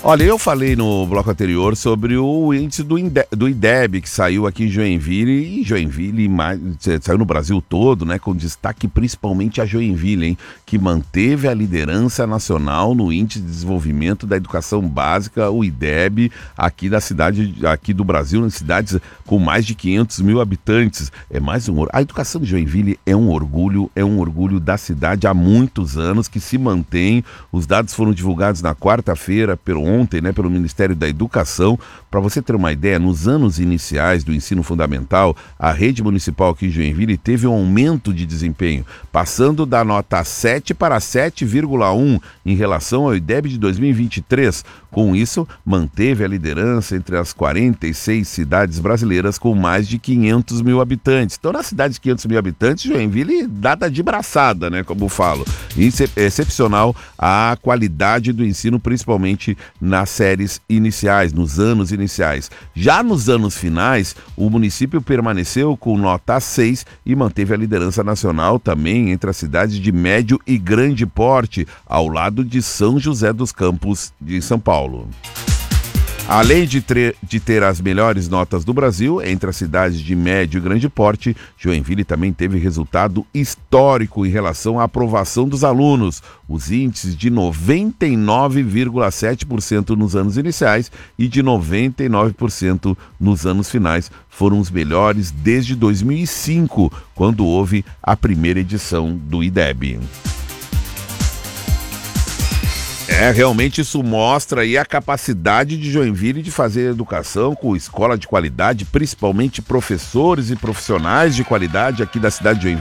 Olha, eu falei no bloco anterior sobre o índice do IDEB, que saiu aqui em Joinville, saiu no Brasil todo, né, com destaque principalmente a Joinville, hein, que manteve a liderança nacional no índice de desenvolvimento da educação básica, o IDEB, aqui da cidade, aqui do Brasil, em cidades com mais de 500 mil habitantes. A educação de Joinville é um orgulho da cidade há muitos anos, que se mantém. Os dados foram divulgados na quarta-feira, ontem, né, pelo Ministério da Educação. Para você ter uma ideia, nos anos iniciais do ensino fundamental, a rede municipal aqui em Joinville teve um aumento de desempenho, passando da nota 7 para 7,1 em relação ao IDEB de 2023. Com isso, manteve a liderança entre as 46 cidades brasileiras com mais de 500 mil habitantes. Então, na cidade de 500 mil habitantes, Joinville dada de braçada, né, como eu falo. Excepcional a qualidade do ensino, principalmente nas séries iniciais, nos anos iniciais. Já nos anos finais, o município permaneceu com nota 6 e manteve a liderança nacional também entre as cidades de médio e grande porte, ao lado de São José dos Campos de São Paulo. Além de ter as melhores notas do Brasil, entre as cidades de médio e grande porte, Joinville também teve resultado histórico em relação à aprovação dos alunos. Os índices de 99,7% nos anos iniciais e de 99% nos anos finais foram os melhores desde 2005, quando houve a primeira edição do IDEB. Realmente isso mostra aí a capacidade de Joinville de fazer educação com escola de qualidade, principalmente professores e profissionais de qualidade aqui da cidade de Joinville.